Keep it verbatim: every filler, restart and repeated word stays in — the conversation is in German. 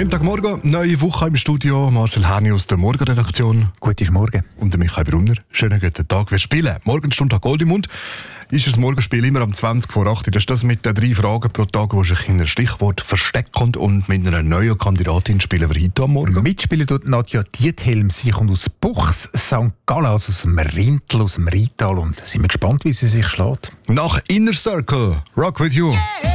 Montagmorgen, neue Woche im Studio. Marcel Häni aus der Morgenredaktion. Guten Morgen. Und der Michael Brunner. Schönen guten Tag. Wir spielen Morgenstunde Goldimund. Ist das Morgenspiel immer am zwanzig vor acht. Das ist das mit den drei Fragen pro Tag, die sich in einem Stichwort verstecken. Und mit einer neuen Kandidatin spielen wir heute am Morgen. Mitspielen tut Nadja Diethelm. Sie kommt aus Buchs, Sankt Gallen, also aus dem Rintel, aus dem Rheintal. Und sind wir gespannt, wie sie sich schlägt. Nach Inner Circle, Rock With You. Yeah.